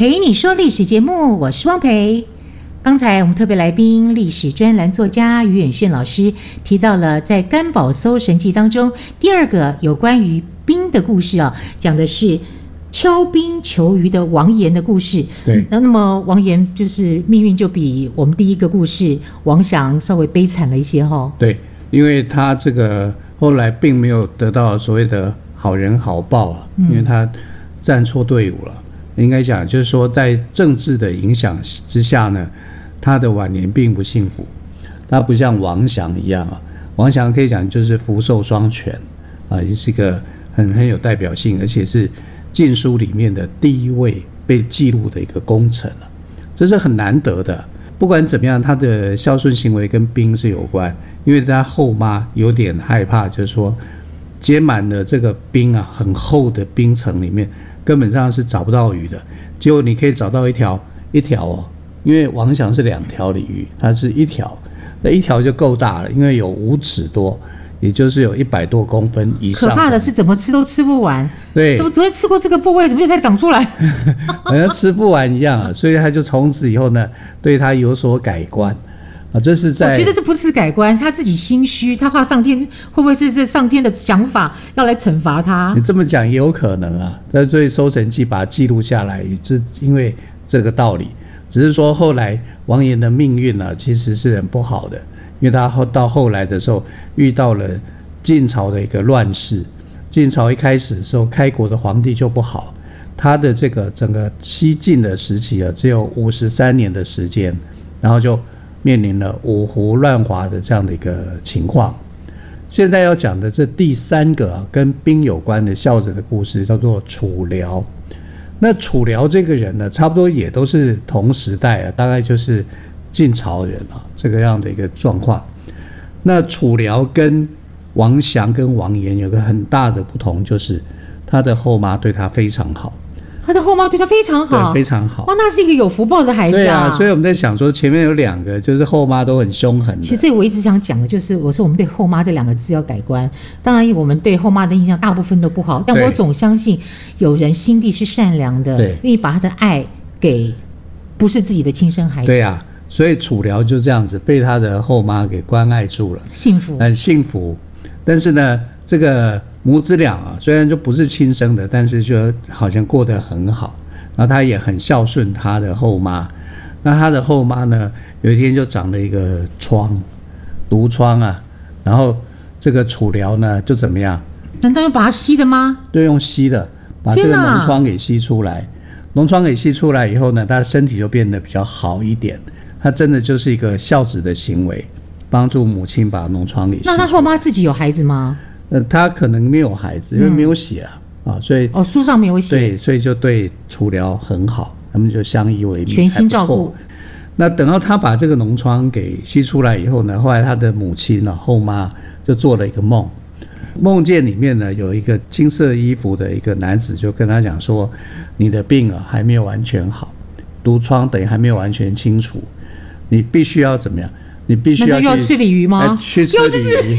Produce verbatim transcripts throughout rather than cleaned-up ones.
陪你说历史节目，我是汪培。刚才我们特别来宾历史专栏作家于远炫老师提到了在甘宝搜神记当中第二个有关于兵的故事啊，讲的是敲冰求鱼的王岩的故事。 对， 那么王岩就是命运就比我们第一个故事王祥稍微悲惨了一些哈、哦。 对，因为他这个后来并没有得到所谓的好人好报啊， 嗯、 因为他站错队伍了。应该讲就是说，在政治的影响之下呢，他的晚年并不幸福。他不像王祥一样啊，王祥可以讲就是福寿双全啊，也是一个很很有代表性，而且是禁书里面的第一位被记录的一个功臣了，这是很难得的。不管怎么样，他的孝顺行为跟兵是有关，因为他后妈有点害怕，就是说结满了这个冰啊，很厚的冰层里面根本上是找不到鱼的，结果你可以找到一条一条哦，因为王祥是两条鲤鱼，它是一条，那一条就够大了，因为有五尺多，也就是有一百多公分以上。 可怕的是怎么吃都吃不完。 对， 怎么昨天吃过这个部位，怎么又再长出来？ 好像吃不完一样啊，所以他就从此以后呢，对他有所改观啊。这是在我觉得这不是改观，是他自己心虚，他怕上天会不会是这上天的想法要来惩罚他？ 你这么讲也有可能啊，在所以《搜神记》把它记录下来，是因为这个道理。只是说后来王岩的命运呢、啊，其实是很不好的，因为他到后来的时候遇到了晋朝的一个乱世。晋朝一开始的时候，开国的皇帝就不好，他的这个整个西晋的时期啊，只有五十三年的时间，然后就面临了五胡乱华的这样的一个情况。现在要讲的这第三个、啊、跟兵有关的孝子的故事，叫做楚辽。那楚辽这个人呢，差不多也都是同时代啊，大概就是晋朝人啊，这个样的一个状况。那楚辽跟王祥跟王岩有个很大的不同，就是他的后妈对他非常好。 他的后妈对他非常好， 对，非常好。 哇，那是一个有福报的孩子啊！ 对啊，所以我们在想说，前面有两个就是后妈都很凶狠的。 其实这我一直想讲的就是，我说我们对后妈这两个字要改观。当然，我们对后妈的印象大部分都不好，但我总相信有人心地是善良的，愿意把他的爱给不是自己的亲生孩子。 对啊，所以楚辽就这样子被他的后妈给关爱住了， 幸福， 很幸福。但是呢，这个母子俩啊，虽然就不是亲生的，但是就好像过得很好。然后他也很孝顺他的后妈。那他的后妈呢，有一天就长了一个疮，毒疮啊。然后这个楚辽呢，就怎么样？ 难道要把它吸的吗？ 对，用吸的，把这个脓疮给吸出来。脓疮给吸出来以后呢，他的身体就变得比较好一点。他真的就是一个孝子的行为，帮助母亲把脓疮给吸出来。 那他后妈自己有孩子吗？ 呃，他可能没有孩子，因为没有写啊，嗯、啊，所以哦，书上没有写， 对，所以就对楚辽很好，他们就相依为命， 全心照顾。 那等到他把这个脓疮给吸出来以后呢，后来他的母亲呢，后妈就做了一个梦，梦见里面呢有一个金色衣服的一个男子，就跟他讲说，你的病啊还没有完全好，毒疮等于还没有完全清除，你必须要怎么样？你必须要去要吃鲤鱼吗？ 去吃鲤鱼。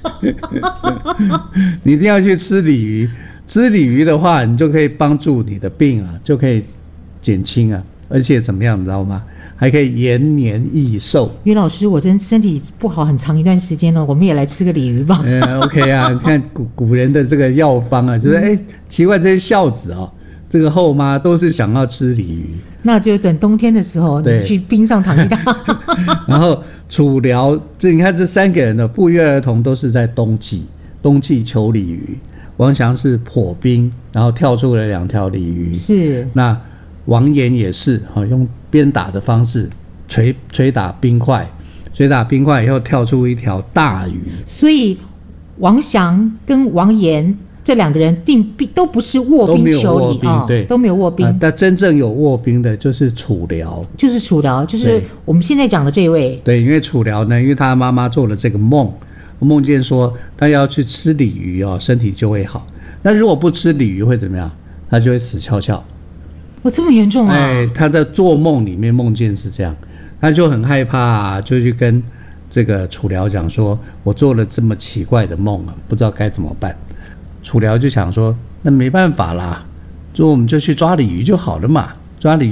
你一定要去吃鲤鱼，吃鲤鱼的话，你就可以帮助你的病啊，就可以减轻啊，而且怎么样，你知道吗？还可以延年益寿。 于老师，我真身体不好很长一段时间了，我们也来吃个鲤鱼吧。 嗯 ，OK 啊，你看古古人的这个药方啊，就是哎、嗯，奇怪，这些孝子啊，这个后妈都是想要吃鲤鱼。 那就等冬天的时候，你去冰上躺一躺。 然后楚辽，这你看这三个人的不约而同都是在冬季，冬季求鲤鱼。王祥是破冰，然后跳出了两条鲤鱼。 是。 那王岩也是用鞭打的方式捶捶打冰块，捶打冰块以后跳出一条大鱼。 所以王祥跟王岩这两个人定都不是卧冰求鲤啊，对，都没有卧冰。 但真正有卧冰的就是楚辽， 就是楚辽，就是我们现在讲的这位。 对，因为楚辽呢，因为他妈妈做了这个梦，梦见说他要去吃鲤鱼哦，身体就会好。那如果不吃鲤鱼会怎么样？他就会死翘翘。 哇，这么严重啊！ 哎，他在做梦里面梦见是这样，他就很害怕、啊，就去跟这个楚辽讲说：“我做了这么奇怪的梦啊，不知道该怎么办。”楚辽就想说，那没办法啦，就我们就去抓鲤鱼就好了嘛，抓鲤鱼。